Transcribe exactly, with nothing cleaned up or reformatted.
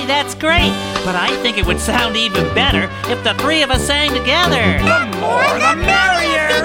Hey, that's great, but I think it would sound even better if the three of us sang together. The more the merrier!